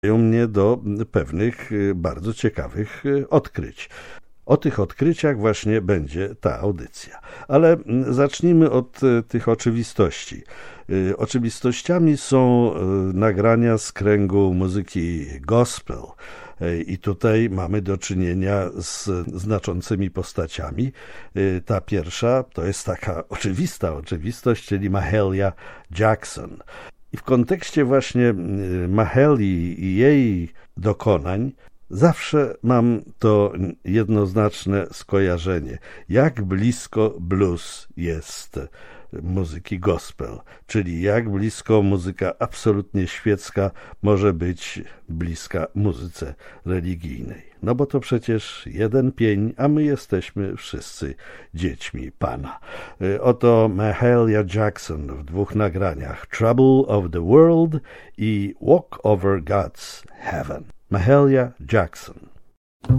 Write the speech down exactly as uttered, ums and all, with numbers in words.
mnie do pewnych bardzo ciekawych odkryć. O tych odkryciach właśnie będzie ta audycja. Ale zacznijmy od tych oczywistości. Oczywistościami są nagrania z kręgu muzyki gospel. I tutaj mamy do czynienia z znaczącymi postaciami. Ta pierwsza to jest taka oczywista oczywistość, czyli Mahalia Jackson. I w kontekście właśnie Mahali i jej dokonań zawsze mam to jednoznaczne skojarzenie, jak blisko blues jest muzyki gospel, czyli jak blisko muzyka absolutnie świecka może być bliska muzyce religijnej. No bo to przecież jeden pień, a my jesteśmy wszyscy dziećmi Pana. Oto Mahalia Jackson w dwóch nagraniach, Trouble of the World i Walk Over God's Heaven. Mahalia Jackson.